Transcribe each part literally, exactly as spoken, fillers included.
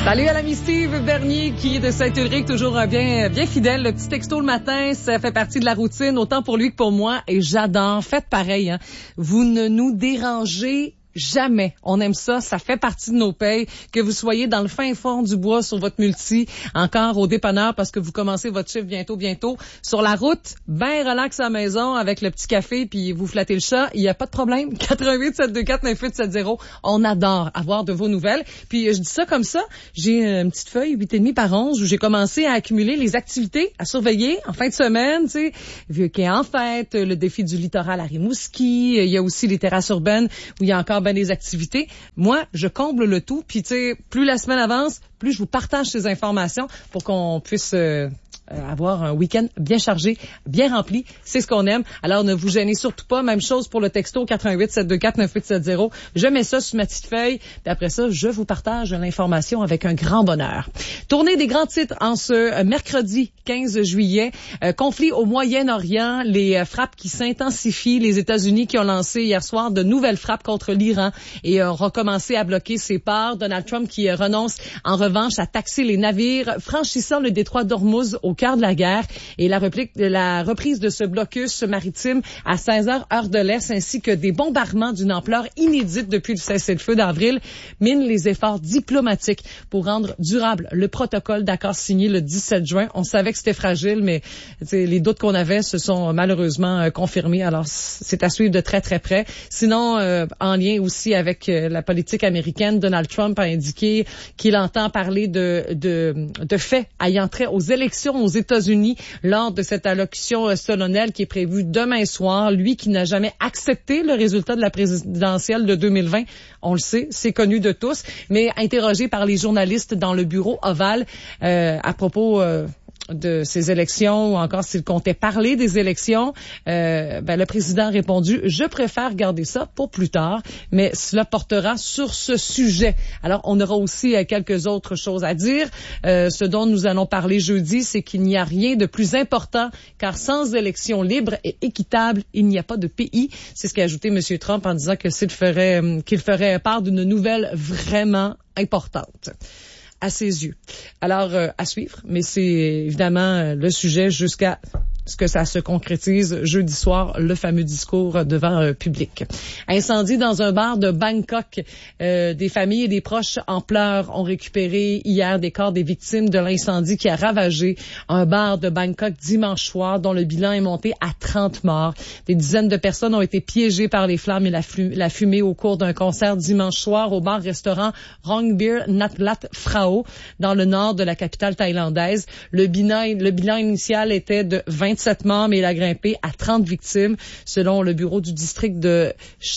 Salut à l'ami Steve Bernier qui est de Saint-Ulrich, toujours bien bien fidèle. Le petit texto le matin, ça fait partie de la routine, autant pour lui que pour moi. Et j'adore. Faites pareil. Hein. Vous ne nous dérangez jamais. On aime ça. Ça fait partie de nos payes. Que vous soyez dans le fin fond du bois sur votre multi, encore au dépanneur parce que vous commencez votre chiffre bientôt, bientôt. Sur la route, ben relax à la maison avec le petit café puis vous flattez le chat. Il n'y a pas de problème. quatre un huit sept deux quatre neuf huit sept zéro. On adore avoir de vos nouvelles. Puis je dis ça comme ça. J'ai une petite feuille huit virgule cinq par onze où j'ai commencé à accumuler les activités à surveiller en fin de semaine. Tu sais, Vieux Quai en fête, le défi du littoral à Rimouski. Il y a aussi les terrasses urbaines où il y a encore ben des activités. Moi, je comble le tout. Puis, tu sais, plus la semaine avance, plus je vous partage ces informations pour qu'on puisse euh, avoir un week-end bien chargé, bien rempli. C'est ce qu'on aime. Alors, ne vous gênez surtout pas. Même chose pour le texto quatre un huit sept deux quatre neuf huit sept zéro. Je mets ça sur ma petite feuille. Puis après ça, je vous partage l'information avec un grand bonheur. Tournée des grands titres en ce mercredi quinze juillet. Euh, conflit au Moyen-Orient. Les euh, frappes qui s'intensifient. Les États-Unis qui ont lancé hier soir de nouvelles frappes contre l'Iran et ont recommencé à bloquer ses ports. Donald Trump qui euh, renonce en revanche à taxer les navires franchissant le détroit d'Ormuz au cœur de la guerre et la, réplique, la reprise de ce blocus maritime à seize heures heure de l'Est ainsi que des bombardements d'une ampleur inédite depuis le cessez-le-feu d'avril minent les efforts diplomatiques pour rendre durable le protocole d'accord signé le dix-sept juin. On savait que c'était fragile, mais les doutes qu'on avait se sont malheureusement euh, confirmés. Alors, c'est à suivre de très, très près. Sinon, euh, en lien aussi avec euh, la politique américaine, Donald Trump a indiqué qu'il entend parler de, de, de faits ayant trait aux élections aux États-Unis lors de cette allocution euh, solennelle qui est prévue demain soir. Lui qui n'a jamais accepté le résultat de la présidentielle de deux mille vingt, on le sait, c'est connu de tous, mais interrogé par les journalistes dans le bureau ovale euh, à propos euh, de ces élections ou encore s'il comptait parler des élections, euh, ben, le président a répondu « Je préfère garder ça pour plus tard, mais cela portera sur ce sujet. » Alors, on aura aussi euh, quelques autres choses à dire. Euh, ce dont nous allons parler jeudi, c'est qu'il n'y a rien de plus important car sans élections libres et équitables, il n'y a pas de pays. C'est ce qu'a ajouté M. Trump en disant que s'il ferait, euh, qu'il ferait part d'une nouvelle vraiment importante à ses yeux. Alors, euh, à suivre, mais c'est évidemment euh, le sujet jusqu'à ce que ça se concrétise jeudi soir, le fameux discours devant euh, public. Incendie dans un bar de Bangkok. Euh, des familles et des proches en pleurs ont récupéré hier des corps des victimes de l'incendie qui a ravagé un bar de Bangkok dimanche soir, dont le bilan est monté à trente morts. Des dizaines de personnes ont été piégées par les flammes et la, flu- la fumée au cours d'un concert dimanche soir au bar-restaurant Rongbir Natlat Phrao, dans le nord de la capitale thaïlandaise. Le bilan, le bilan initial était de vingt-sept morts, mais il a grimpé à trente victimes, selon le bureau du district de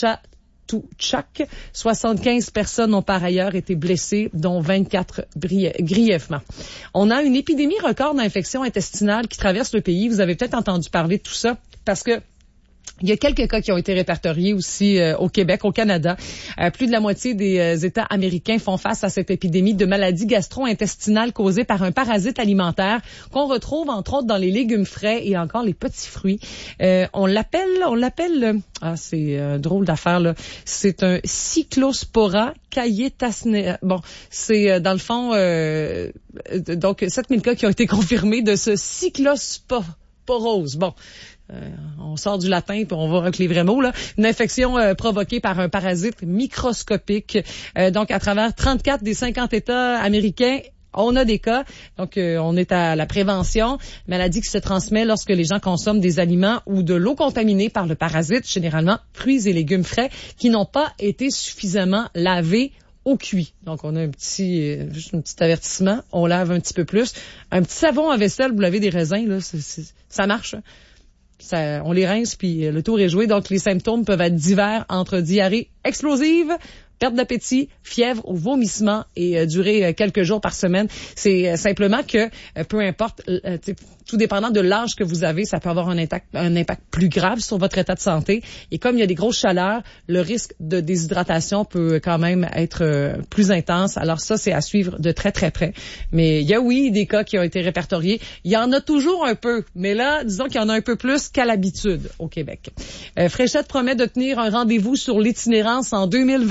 Chatuchak. soixante-quinze personnes ont par ailleurs été blessées, dont vingt-quatre grièvement. On a une épidémie record d'infections intestinales qui traverse le pays. Vous avez peut-être entendu parler de tout ça, parce que il y a quelques cas qui ont été répertoriés aussi euh, au Québec, au Canada. Euh, plus de la moitié des euh, États américains font face à cette épidémie de maladies gastro-intestinales causée par un parasite alimentaire qu'on retrouve entre autres dans les légumes frais et encore les petits fruits. Euh, on l'appelle, on l'appelle, ah c'est euh, drôle d'affaire là. C'est un Cyclospora cayetasnea. Bon, c'est euh, dans le fond euh, donc sept mille cas qui ont été confirmés de ce Cyclosporose. Bon. Euh, on sort du latin puis on va avec les vrais mots là. Une infection euh, provoquée par un parasite microscopique. Euh, donc à travers trente-quatre des cinquante États américains, on a des cas. Donc euh, on est à la prévention. Maladie qui se transmet lorsque les gens consomment des aliments ou de l'eau contaminée par le parasite, généralement fruits et légumes frais qui n'ont pas été suffisamment lavés au cuit. Donc, on a un petit, euh, juste un petit avertissement. On lave un petit peu plus. Un petit savon à vaisselle, vous lavez des raisins, là, c'est, c'est, ça marche. Hein? Ça, on les rince, puis le tour est joué. Donc, les symptômes peuvent être divers entre diarrhée explosive, perte d'appétit, fièvre ou vomissement et euh, durer euh, quelques jours par semaine. C'est euh, simplement que, euh, peu importe, euh, tout dépendant de l'âge que vous avez, ça peut avoir un impact, un impact plus grave sur votre état de santé. Et comme il y a des grosses chaleurs, le risque de déshydratation peut quand même être euh, plus intense. Alors ça, c'est à suivre de très, très près. Mais il y a, oui, des cas qui ont été répertoriés. Il y en a toujours un peu, mais là, disons qu'il y en a un peu plus qu'à l'habitude au Québec. Euh, Fréchette promet de tenir un rendez-vous sur l'itinérance en deux mille vingt-sept.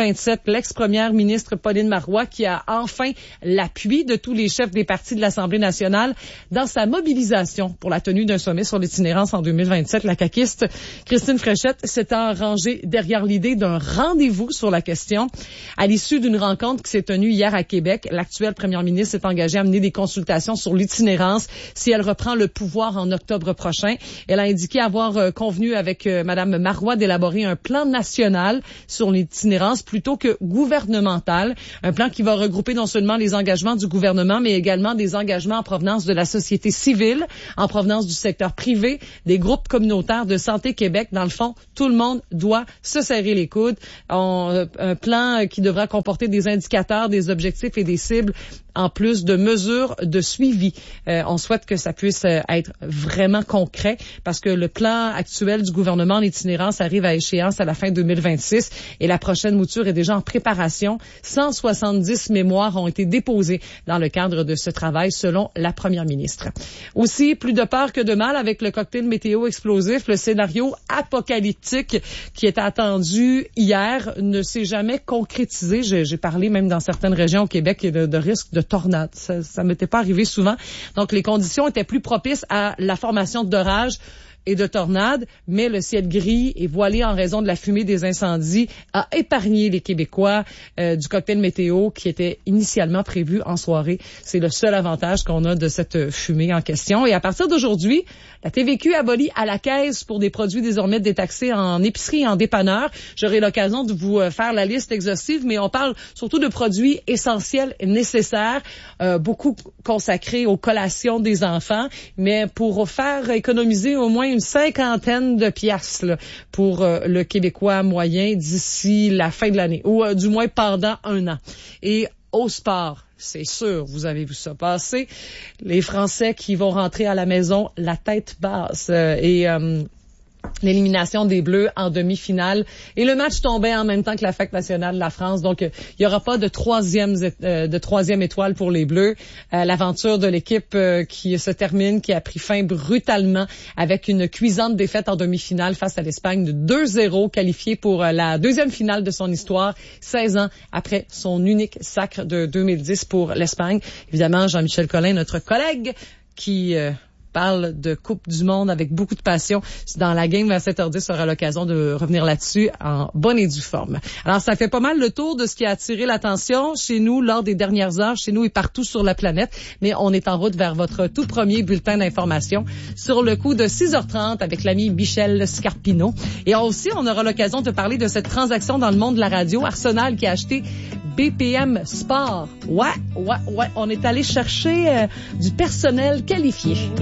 l'ex-première ministre Pauline Marois, qui a enfin l'appui de tous les chefs des partis de l'Assemblée nationale dans sa mobilisation pour la tenue d'un sommet sur l'itinérance en deux mille vingt-sept. La caquiste Christine Fréchette s'étant rangée derrière l'idée d'un rendez-vous sur la question. À l'issue d'une rencontre qui s'est tenue hier à Québec, l'actuelle première ministre s'est engagée à mener des consultations sur l'itinérance si elle reprend le pouvoir en octobre prochain. Elle a indiqué avoir euh, convenu avec euh, Mme Marois d'élaborer un plan national sur l'itinérance plutôt que gouvernemental. Un plan qui va regrouper non seulement les engagements du gouvernement, mais également des engagements en provenance de la société civile, en provenance du secteur privé, des groupes communautaires de Santé Québec. Dans le fond, tout le monde doit se serrer les coudes. On, euh, un plan qui devra comporter des indicateurs, des objectifs et des cibles en plus de mesures de suivi. Euh, on souhaite que ça puisse être vraiment concret parce que le plan actuel du gouvernement en itinérance arrive à échéance à la fin deux mille vingt-six et la prochaine mouture est déjà en préparation. cent soixante-dix mémoires ont été déposées dans le cadre de ce travail selon la première ministre. Aussi, plus de peur que de mal avec le cocktail météo explosif, le scénario apocalyptique qui était attendu hier ne s'est jamais concrétisé. J'ai, j'ai parlé même dans certaines régions au Québec de, de risque de tornade. Ça, ça m'était pas arrivé souvent. Donc, les conditions étaient plus propices à la formation d'orages et de tornades, mais le ciel gris et voilé en raison de la fumée des incendies a épargné les Québécois euh, du cocktail météo qui était initialement prévu en soirée. C'est le seul avantage qu'on a de cette fumée en question. Et à partir d'aujourd'hui, la T V Q abolit à la caisse pour des produits désormais détaxés en épicerie et en dépanneur. J'aurai l'occasion de vous faire la liste exhaustive, mais on parle surtout de produits essentiels et nécessaires, euh, beaucoup consacrés aux collations des enfants, mais pour faire économiser au moins une cinquantaine de piastres là, pour euh, le Québécois moyen d'ici la fin de l'année, ou euh, du moins pendant un an. Et au sport, c'est sûr, vous avez vu ça passer, les Français qui vont rentrer à la maison la tête basse euh, et... Euh, l'élimination des Bleus en demi-finale. Et le match tombait en même temps que la fête nationale de la France. Donc, il n'y aura pas de troisième, euh, de troisième étoile pour les Bleus. Euh, l'aventure de l'équipe euh, qui se termine, qui a pris fin brutalement avec une cuisante défaite en demi-finale face à l'Espagne de deux zéro, qualifiée pour euh, la deuxième finale de son histoire, seize ans après son unique sacre de deux mille dix pour l'Espagne. Évidemment, Jean-Michel Collin, notre collègue, qui... Euh, parle de Coupe du Monde avec beaucoup de passion. Dans la game à sept heures dix, on aura l'occasion de revenir là-dessus en bonne et due forme. Alors, ça fait pas mal le tour de ce qui a attiré l'attention chez nous lors des dernières heures, chez nous et partout sur la planète. Mais on est en route vers votre tout premier bulletin d'information sur le coup de six heures trente avec l'ami Michel Scarpino. Et aussi, on aura l'occasion de parler de cette transaction dans le monde de la radio. Arsenal qui a acheté B P M Sport. Ouais, ouais, ouais. On est allé chercher euh, du personnel qualifié.